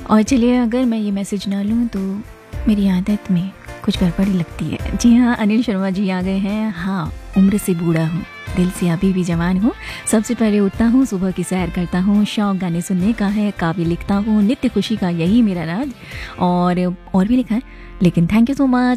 और चलिए, अगर मैं ये मैसेज ना लूँ तो मेरी आदत में कुछ गड़बड़ी लगती है। जी हाँ, अनिल शर्मा जी आ गए हैं। हाँ, उम्र से बूढ़ा हूँ, दिल से अभी भी जवान हूँ। सबसे पहले उठता हूँ, सुबह की सैर करता हूँ, शौक गाने सुनने का है, काव्य लिखता हूँ, नित्य खुशी का यही मेरा राज। और भी लिखा है, लेकिन थैंक यू सो मच।